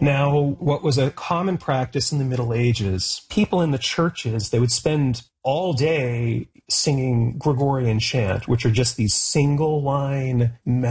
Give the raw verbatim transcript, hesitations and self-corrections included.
Now, what was a common practice in the Middle Ages, people in the churches, they would spend all day singing Gregorian chant, which are just these single line